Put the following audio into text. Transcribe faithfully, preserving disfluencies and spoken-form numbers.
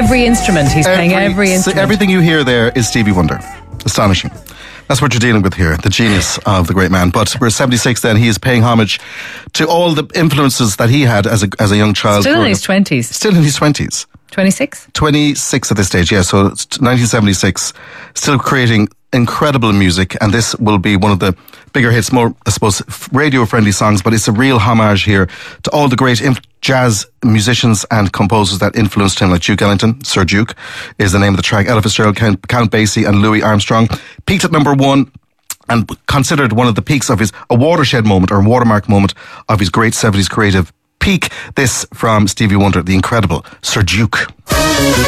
every instrument. He's playing every instrument. Everything you hear there is Stevie Wonder. Astonishing. That's what you're dealing with here, the genius of the great man. But we're seventy-six then. He is paying homage to all the influences that he had as a as a young child. Still in his twenties. Still in his twenties. twenty-six? twenty-six at this stage, yeah. So it's nineteen seventy-six, still creating incredible music. And this will be one of the bigger hits, more, I suppose, radio-friendly songs. But it's a real homage here to all the great inf- jazz musicians and composers that influenced him, like Duke Ellington. Sir Duke is the name of the track. Ella Fitzgerald, Count, Count Basie and Louis Armstrong. Peaked at number one and considered one of the peaks of his, a watershed moment or a watermark moment of his great seventies creative peak. This from Stevie Wonder, the incredible Sir Duke.